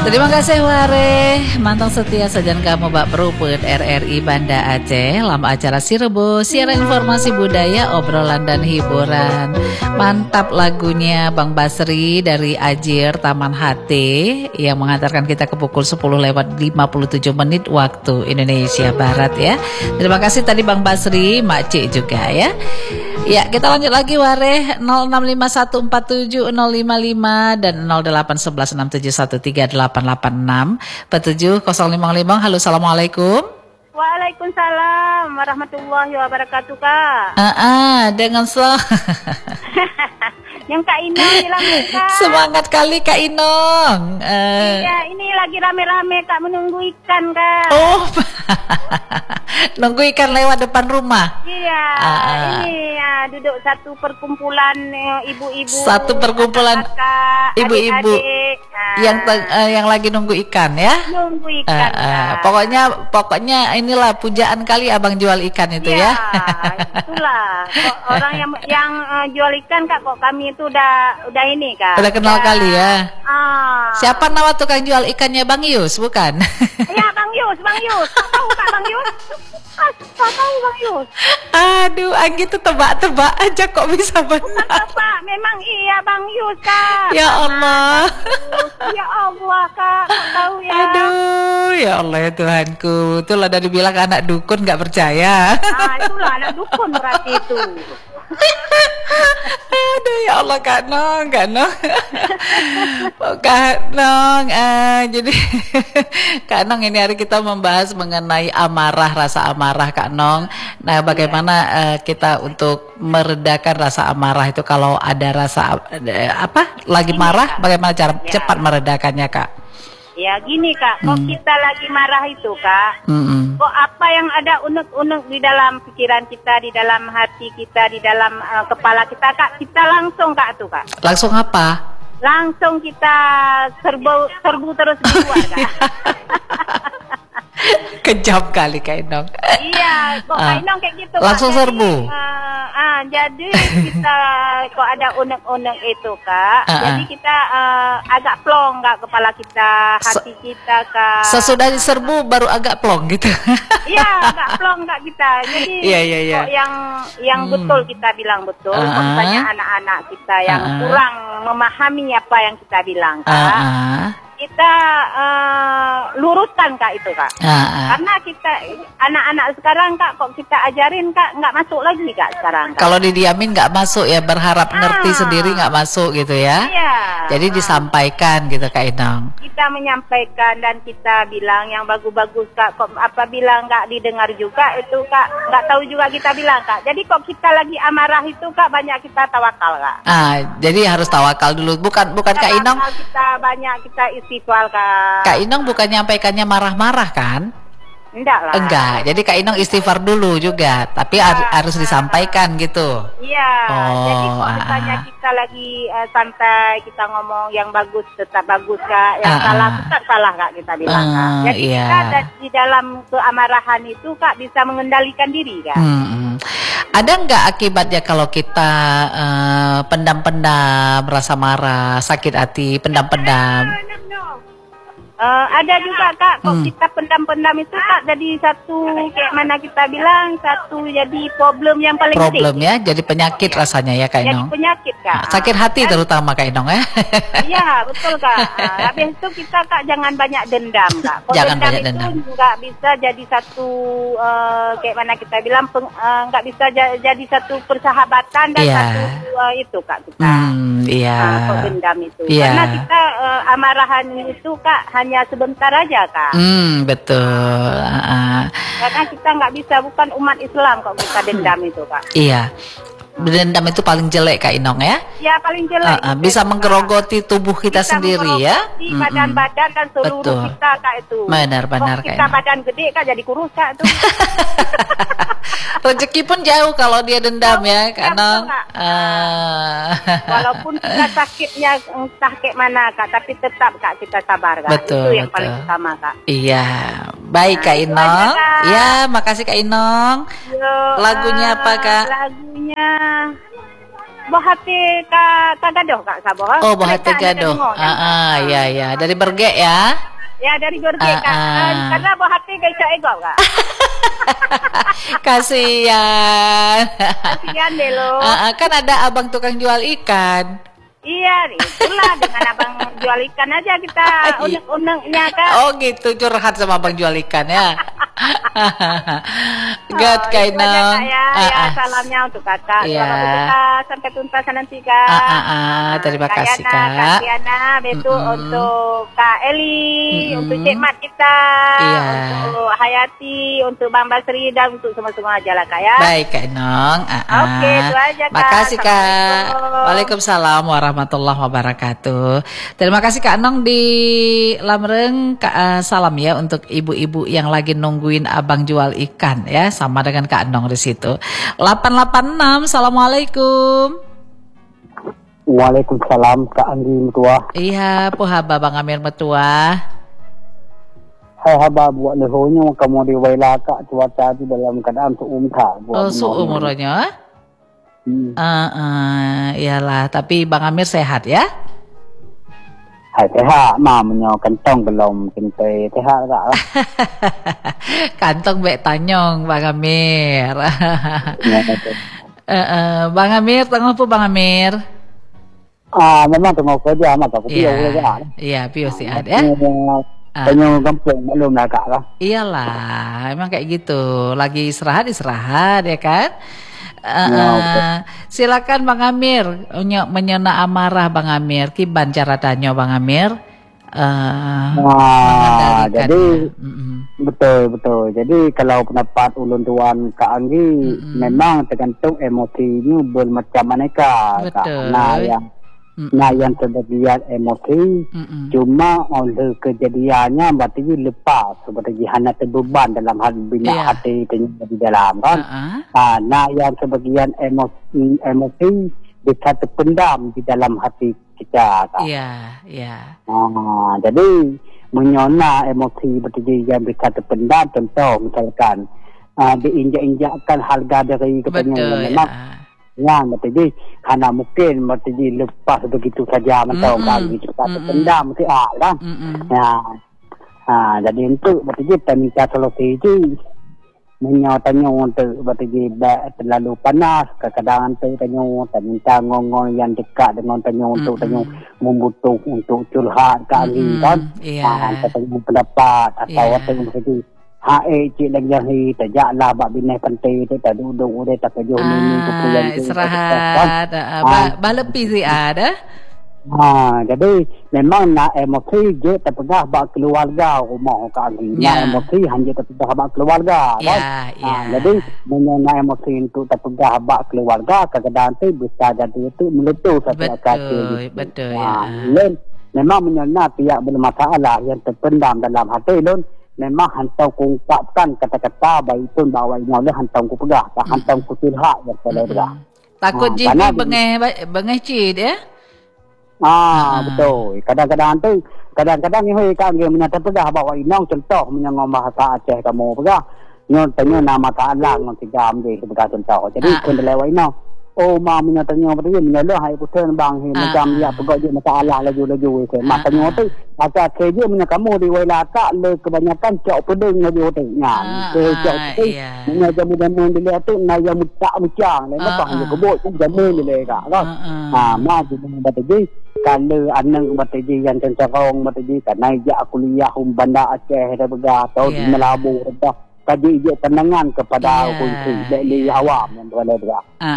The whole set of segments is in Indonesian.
Terima kasih Ware, mantang setia sajan kamu Bak Peruput RRI Banda Aceh. Dalam acara Sirebo, siaran informasi budaya, obrolan dan hiburan. Mantap lagunya Bang Basri dari Ajir Taman Hati yang mengantarkan kita ke pukul 10:57 waktu Indonesia Barat ya. Terima kasih tadi Bang Basri, Mak Cik juga ya. Ya, kita lanjut lagi Ware 0651470555 dan 081167138886 petujuh 055. Halo, assalamualaikum. Waalaikumsalam warahmatullahi wabarakatuh Kak. Dengan Yang Kak Inong bilang Kak. Semangat kali Kak Inong. Iya, ini lagi rame-rame Kak menunggu ikan Kak. Oh, nunggu ikan lewat depan rumah. Iya, ini ya, duduk satu perkumpulan ibu-ibu. Satu perkumpulan kakak, ibu-ibu adik-adik, yang lagi nunggu ikan ya. Nunggu ikan. Pokoknya inilah pujaan kali abang jual ikan itu ya. Itulah. Kok orang yang jual ikan Kak, kok kami itu udah ini Kak. Udah kenal kali ya. Siapa Siapa nama tukang jual ikannya, Bang Yus, bukan? Ya Bang Yus. Tahu Kak Bang Yus? Tahu Bang Yus. Aduh, Anggi tuh tebak-tebak aja kok bisa benar. Pak, memang iya Bang Yus Kak. Ya Allah. Ya Allah Kak, kok tahu ya. Aduh, ya Allah ya Tuhanku. Itulah dari bilang anak dukun nggak percaya. Itulah anak dukun berarti itu. Aduh ya Allah Kak Nong. Kak Nong, jadi Kak Nong ini hari kita membahas mengenai amarah, rasa amarah Kak Nong. Nah bagaimana kita untuk meredakan rasa amarah itu kalau ada rasa lagi marah, bagaimana cara cepat meredakannya Kak? Ya gini Kak, kok kita lagi marah itu Kak, kok apa yang ada unek-unek di dalam pikiran kita, di dalam hati kita, di dalam kepala kita Kak, kita langsung Kak tuh Kak. Langsung apa? Langsung kita serbu terus di luar Kak. Kejam kali Kak Inong. Iya, kok Kak Inong kayak gitu langsung Kak. serbu. Jadi kita kok ada unek-unek itu Kak. Jadi kita agak plong Kak kepala kita, hati kita Kak. Sesudah diserbu baru agak plong gitu. Iya, agak plong Kak kita. Jadi Iya. kok yang betul kita bilang betul. Kok banyak anak-anak kita yang kurang memahami apa yang kita bilang Kak. Kita luruskan Kak itu Kak. Karena kita anak-anak sekarang Kak, kok kita ajarin Kak nggak masuk lagi Kak sekarang Kak. Kalau didiamin nggak masuk ya, berharap ngerti sendiri nggak masuk gitu ya. Iya. Jadi disampaikan gitu Kak Inong. Kita menyampaikan dan kita bilang yang bagus-bagus Kak. Kok apabila nggak didengar juga itu Kak, nggak tahu juga kita bilang Kak. Jadi kok kita lagi amarah itu Kak, banyak kita tawakal Kak. Jadi harus tawakal dulu. Bukan Kak Inong. Kita banyak kita istighfar Kak. Kak Inong bukan nyampaikannya marah-marah kan? Enggak lah. Enggak. Jadi Kak Inong istighfar dulu juga, tapi harus disampaikan gitu. Iya. Jadi kalau misalnya kita lagi santai, kita ngomong yang bagus tetap bagus Kak, yang salah tetap salah Kak kita bilang Kak. Jadi kita di dalam keamarahan itu Kak bisa mengendalikan diri Kak. Ada nggak akibatnya kalau kita pendam-pendam rasa marah, sakit hati, pendam-pendam? Ada juga Kak, kok kita pendam-pendam itu Kak jadi satu kayak mana kita bilang satu jadi problem yang paling penting. Problem ya, jadi penyakit rasanya ya Kak Inong. Jadi penyakit Kak. Sakit hati terutama Kak Inong ya. Iya betul Kak. Habis itu kita Kak jangan banyak dendam Kak. Jangan banyak dendam. Itu nggak bisa jadi satu kayak mana kita bilang nggak bisa jadi satu persahabatan dan satu itu Kak kita. Kok dendam itu. Karena kita amarahan itu Kak hanya sebentar aja Kak. Betul. Karena kita nggak bisa, bukan umat Islam kok kita dendam itu Kak. Iya. Dendam itu paling jelek Kak Inong ya? Ya paling jelek. Bisa menggerogoti tubuh kita sendiri ya? Badan-badan dan seluruh kita Kak itu. Benar Kak kita Inong. badan gede Kak jadi kurus Kak tuh. Rezeki pun jauh kalau dia dendam ya Kak Inong. Walaupun kita sakitnya entah kayak mana Kak, tapi tetap Kak kita sabar Kak. Betul, itu yang paling utama Kak. Iya. Baik Kak Inong. Ya, makasih Kak Inong. Lagunya apa Kak? Lagunya buah hati gadoh Kak Saboh. Oh, buah hati gadoh. Ya. Dari Bergek ya. Ya, dari Bergek Kak. Karena buah hati gak ego Kak. Kasihan. Kasihan deh lo. Kan ada abang tukang jual ikan. Iya, itulah dengan abang jual ikan aja kita unek-uneknya Kak. Oh gitu, curhat sama abang jual ikan ya. God kainang. Ya, salamnya untuk Kakak. Selamat sampai tuntas nanti Kak. Terima kasih Kak. Kak Tiana, betul untuk Kak Eli, untuk Cik Mat kita, untuk Hayati, untuk Bang Basri dan untuk semua-semua aja lah Kak ya. Baik Kak Nong. Oke, itu aja Kak. Makasih Kak. Waalaikumsalam warahmatullahi wabarakatuh. Terima kasih Kak Nong di Lamreng. Salam ya untuk ibu-ibu yang lagi nungguin abang jual ikan ya, sama dengan Kak Nong di situ. 886. Assalamualaikum. Waalaikumsalam Kak Andi Metua. Iya, pohaba Bang Amir Metua. Hai haba buat lehonya kamu di waila Kak cuaca di dalam keadaan suumka. Oh, suumurnya. Iyalah, tapi Bang Amir sehat ya? Hai sehat, mamanya kantong belum kintai sehat tak lah. Kantong bek tanyong Bang Amir. Bang Amir, tengah apa Bang Amir? Memang tengah kerja maka aku piau kerja. Iya, piau sih ada. Tanya kampung belum nak Kak lah. Iyalah, emang kayak gitu. Lagi istirahat ya kan? Silakan Bang Amir menyena amarah Bang Amir. Kiban cara tanya Bang Amir. Jadi betul. Jadi kalau pendapat ulun tuan Kak Anggi memang tergantung emosinya bermacam manakah. Betul. Nah yang sebagian emosi cuma oleh kejadiannya berarti lepas seperti hanya terbeban dalam hal bina hati di dalam kan. Nah yang sebagian emosi bisa terpendam di dalam hati kita kan. Jadi menyona emosi berarti yang bisa terpendam, contoh misalkan diinjak-injakkan harga dari katanya memang ya, jadi karena mungkin mesti lepas begitu saja mentau kan gitu tak terpendam mesti lah. Jadi untuk mesti kita minta solusi itu menyatanya untuk mesti terlalu panas kadang-kadang tanya minta ngomong yang dekat dengan tanya untuk tanya membutuh untuk curhat kali kan. Tanya pendapat atau tanya mesti cik lagi hari terjaklah bak binai pantai tu tak duduk udah tak kerja ni istirahat lebih sih ada. Jadi memang nak emosi je terpegah bak keluarga rumah Kak Anggi. Nak emosi hanya terpegah bak keluarga kan. Jadi nak emosi untuk terpegah bak keluarga kadang-kadang tu bisa jadi itu meletup satu kata. Betul memang menyana pihak bermasalah yang terpendam dalam hati lun. Memang hantar ku ungkapkan kata-kata baik pun bawa ini oleh hantar ku pegah, hantar ku curhat yang saya pegah. Takut jiwa bengeh cid ya? Betul. Kadang-kadang ni kan dia menyata pegah bawa ini contoh menyangong bahasa Aceh kamu pegah. Nyon tanya nama Ta'ala ngon tigam dia sebagai contoh. Jadi kun lewat ini. Oh mamanya tanya apa dia menyalah hai putan bang macam dia pegak dia masalah laju-laju itu. Makanya tu agak kerja punya kamu di waila tak le kebanyakan cok pedeng laju tu. Cok tu punya jamu-jamu dia tu na yang mutak mucang lepas dia kebut pun jamu dia kan. Mak dia bagi kalau anak bataji yang cenderung bataji kan naik kuliah Bandar Aceh dah begah atau di Melabu dah kaji ijak tenangan kepada kunci dari awam yang berada.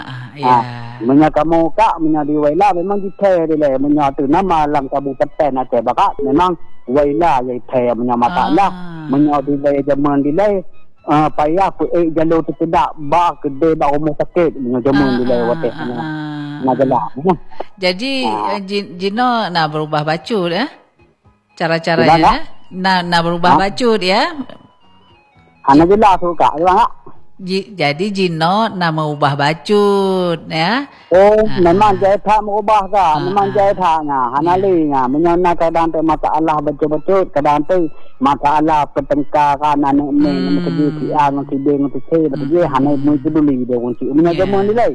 Menya kamu Kak menya di waila memang detail dia menya tu nama dalam kabupaten Aceh Barat memang waila yang detail menya masalah menya di zaman dilai payah jalur tu tidak ba gede ba rumah sakit menya zaman dilai wateh ngajalah. Jadi Jino nak berubah baju cara-caranya nak berubah baju dia. Anak jelas tu Kak, Kak. Jadi Jino nak mengubah baju ya. Memang jaya tak mengubah Kak. Memang jaya taknya. Hanalinya menyana kadang tu masalah betul-betul, kadang tu masalah pertengkaran anak mesti si A mesti B mesti C mesti hanai mesti dulu dia kunci. Menyana zaman ni lai.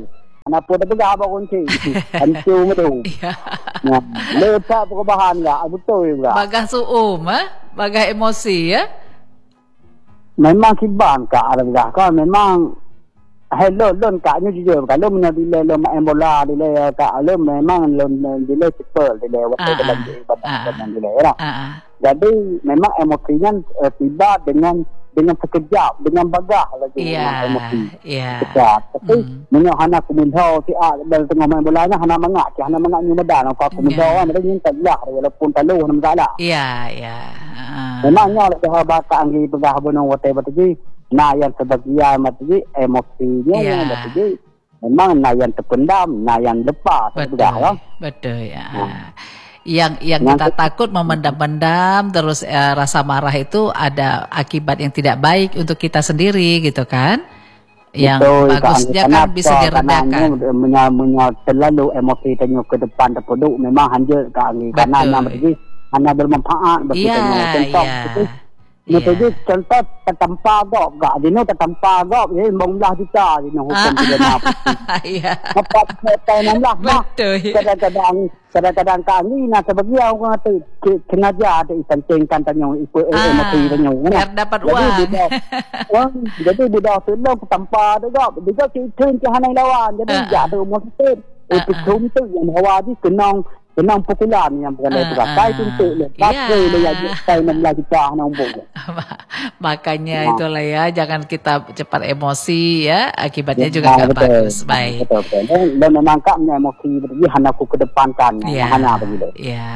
Kenapa dah pegang abang kunci? Hancur betul. Nah, lepas perubahan enggak? Betul juga. Bagah suum, bagah emosi ya. Memang kiban kak ada juga. Kan memang hello lon kaknya jujur. Kalau menjadi lo main bola dia kak lo memang lon dia cepat dia waktu dalam badan dia. Jadi memang emosinya tiba dengan sekejap, dengan bagah lagi emosi. Sekejap. Tapi hana kumintaw si dalam tengah main bola nya hana mangak ni medan apa kumintaw kan dia nyintak lah walaupun talu nama salah. Memangnya ada bahasa anggi pegah bono wate batiji na yang sebagian matiji emosinya batiji memang na yang terpendam, na yang lepas pegah. Betul ya. Yang kita takut memendam-pendam terus rasa marah itu ada akibat yang tidak baik untuk kita sendiri gitu kan. Yang betul, bagusnya kan bisa diredakan. Terlalu emosi tanya ke depan terpeduk memang hanjur karena anda bermanfaat bagi contoh itu contoh tertempa gop gak dino tertempa gop ni 15 juta dino hukum pidana. Apa tahun 16 betul. Kadang-kadang kami nak sebagian orang tu sengaja ada pentingkan tanya emosi tanya biar dapat uang. Jadi budak tu lo tertempa tu gop dia kecun ke hanai lawan jadi jatuh umur kita itu tu yang hawa di kenang pukulan yang berada di rakai tuntuk le. Pakai le ya sai 16 juta nang bong. Makanya itulah ya, jangan kita cepat emosi ya, akibatnya juga enggak bagus. Baik. Betul. Dan menangkap emosi berarti hana ku kedepankan hana begitu.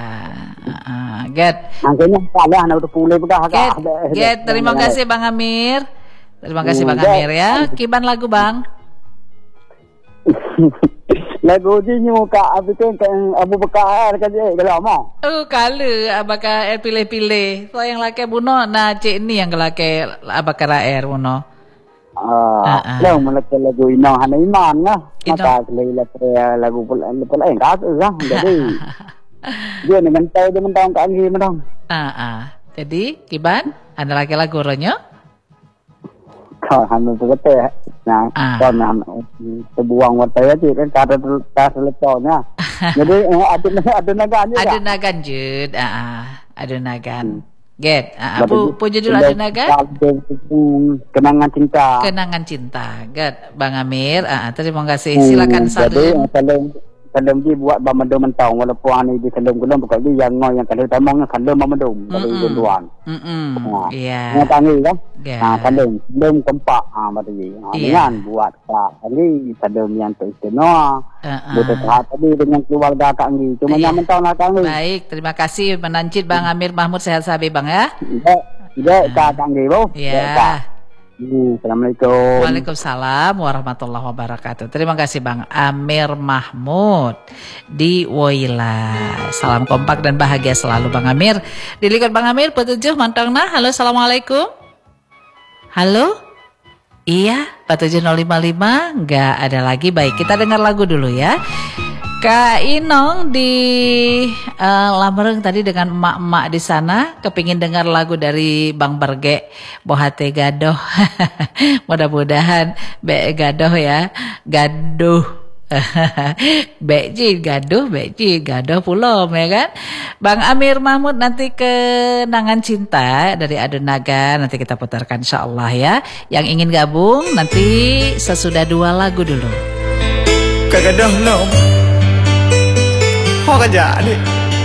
Get. Angkanya salah hana udah pulih bedah agak. Get, terima kasih Bang Amir. Terima kasih Bang Amir ya. Kiban lagu Bang. Lagu je muka Abu Bakar kan je kalau mau. Kala Abu Bakar pilih-pilih. So yang laki buno na cik ni yang laki Abu Bakar air buno. Lalu melaka lagu Inang Hana Iman lah. Maka lagu pula enggak lah. Jadi dia dengan tahu dia mentang kat angin mentang. Jadi Kiban anda laki lagu ronyo. Kau hamil betul. Nah, kon terbuang watai aja kan kata letaknya. Jadi ada nagan juga. Ada nagan jud. Ada nagan. Get. Apa judul ada nagan? Kenangan cinta. Kenangan cinta. Get. Bang Amir. Terima kasih. Silakan salin. Kalau dia buat bamedum mentang walaupun ani di kendum-kendum bukan dia yang ngoy yang kalau tamangnya kendum bamedum dari gunduan. Iya. Yang tangi kan? Kendum tempat berarti. Dengan buat kali kendum yang istimewa. Betul tadi dengan keluarga kami. Cuma yang mentang nak kami. Baik, terima kasih menancit Bang Amir Mahmud sehat sabi Bang ya. Tidak kami bro. Ya. Assalamualaikum. Waalaikumsalam warahmatullahi wabarakatuh. Terima kasih Bang Amir Mahmud di Woila. Salam kompak dan bahagia selalu Bang Amir. Dilikut Bang Amir petujuh mantangna. Halo, assalamualaikum. Halo. Iya, 47055 nggak ada lagi. Baik, kita dengar lagu dulu ya. Kak Inong di Lambereng tadi dengan emak-emak di sana kepingin dengar lagu dari Bang Berge Bohate Gadoh. Mudah-mudahan Be Gadoh ya. Gaduh. Beji gaduh pulom ya kan. Bang Amir Mahmud nanti kenangan cinta dari Adunaga nanti kita putarkan insyaallah ya. Yang ingin gabung nanti sesudah 2 lagu dulu. Kagadoh no. Kok aja nih.